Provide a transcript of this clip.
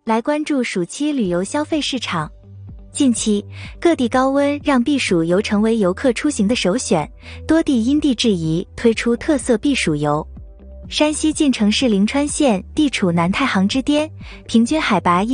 来关注暑期旅游消费市场。近期，各地高温让避暑游成为游客出行的首选，多地因地制宜推出特色避暑游。山西晋城市灵川县地处南太行之巅，平均海拔